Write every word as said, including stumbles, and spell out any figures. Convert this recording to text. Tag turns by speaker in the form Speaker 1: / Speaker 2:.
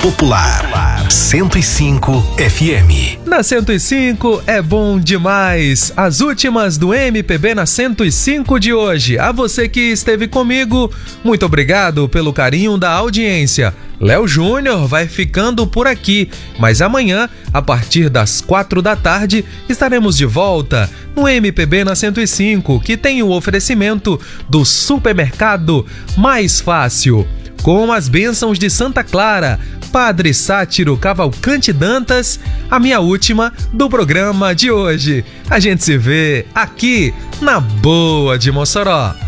Speaker 1: Popular cento e cinco F M.
Speaker 2: Na cento e cinco é bom demais. As últimas do M P B na cento e cinco de hoje. A você que esteve comigo, muito obrigado pelo carinho da audiência. Léo Júnior vai ficando por aqui, mas amanhã, a partir das quatro da tarde, estaremos de volta no M P B na cento e cinco, que tem o oferecimento do supermercado Mais Fácil. Com as bênçãos de Santa Clara, Padre Sátiro Cavalcante Dantas, a minha última do programa de hoje. A gente se vê aqui na Boa de Mossoró.